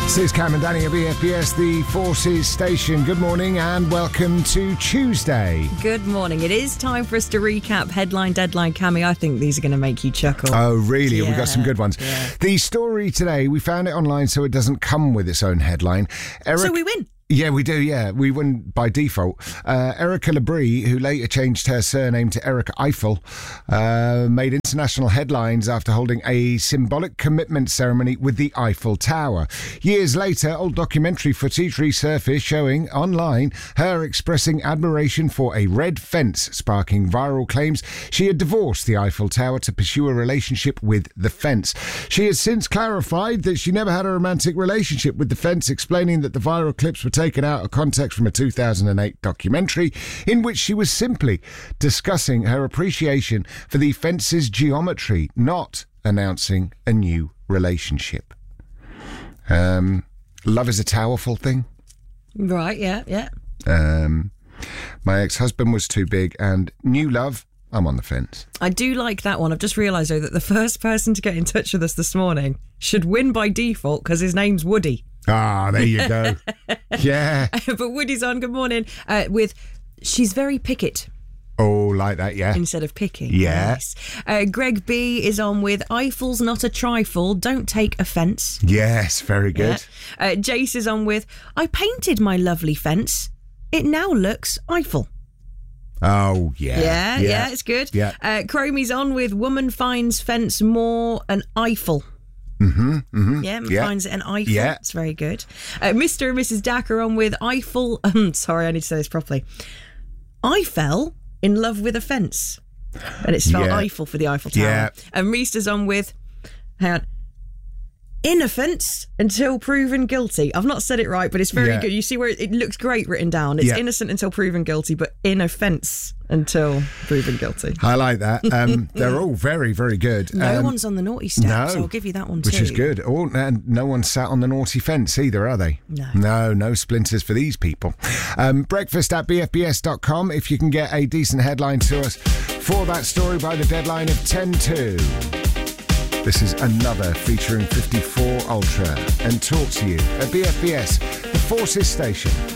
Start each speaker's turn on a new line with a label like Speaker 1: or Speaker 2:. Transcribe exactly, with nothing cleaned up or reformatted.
Speaker 1: This is Cam and Danny at B F B S, the Forces Station. Good morning and welcome to Tuesday.
Speaker 2: Good morning. It is time for us to recap Headline, Deadline, Cammy. I think these are going to make you chuckle.
Speaker 1: Oh, really?
Speaker 2: Yeah.
Speaker 1: We've got some good ones.
Speaker 2: Yeah.
Speaker 1: The story today, we found it online so it doesn't come with its own headline. Eric-
Speaker 2: so we win.
Speaker 1: Yeah, we do, yeah. We win by default. Uh, Erica Labrie, who later changed her surname to Erica Eiffel, uh, made international headlines after holding a symbolic commitment ceremony with the Eiffel Tower. Years later, old documentary footage resurfaced showing online her expressing admiration for a red fence, sparking viral claims she had divorced the Eiffel Tower to pursue a relationship with the fence. She has since clarified that she never had a romantic relationship with the fence, explaining that the viral clips were taken out of context from a two thousand eight documentary in which she was simply discussing her appreciation for the fence's geometry, not announcing a new relationship. Um, love is a towerful thing.
Speaker 2: Right, yeah, yeah.
Speaker 1: Um, my ex-husband was too big, and new love, I'm on the fence.
Speaker 2: I do like that one. I've just realised, though, that the first person to get in touch with us this morning should win by default because his name's Woody.
Speaker 1: Ah, there you go. Yeah.
Speaker 2: But Woody's on, good morning, uh, with she's very picket.
Speaker 1: Oh, like that, yeah.
Speaker 2: Instead of picking.
Speaker 1: Yeah.
Speaker 2: Nice. Uh, Greg B is on with Eiffel's not a trifle, don't take offence.
Speaker 1: Yes, very good.
Speaker 2: Yeah. Uh, Jace is on with I painted my lovely fence. It now looks Eiffel.
Speaker 1: Oh, yeah.
Speaker 2: Yeah, yeah, yeah it's good.
Speaker 1: Yeah.
Speaker 2: Uh, Chromie's on with woman finds fence more an Eiffel.
Speaker 1: Mm-hmm, mm-hmm.
Speaker 2: Yeah,
Speaker 1: yeah.
Speaker 2: finds it an Eiffel.
Speaker 1: Yeah.
Speaker 2: It's very good. Uh, Mister and Missus Dack are on with Eiffel. Um, sorry, I need to say this properly. I fell in love with a fence. And it's spelled
Speaker 1: Yeah.
Speaker 2: Eiffel for the Eiffel Tower.
Speaker 1: Yeah.
Speaker 2: And Reister's on with, hang on, in offence until proven guilty. I've not said it right, but it's very
Speaker 1: Yeah.
Speaker 2: good. You see where it, it looks great written down. It's
Speaker 1: Yeah.
Speaker 2: innocent until proven guilty, but in offence until proven guilty.
Speaker 1: I like that. Um, they're all very, very good.
Speaker 2: No
Speaker 1: um,
Speaker 2: one's on the naughty step,
Speaker 1: no,
Speaker 2: so I'll give you that one too.
Speaker 1: Which is good. Oh, and no one sat on the naughty fence either, are they?
Speaker 2: No.
Speaker 1: No, no splinters for these people. Um, breakfast at b f b s dot com if you can get a decent headline to us for that story by the deadline of ten to. This is another featuring fifty-four Ultra and Talk to You at B F B S, the Forces Station.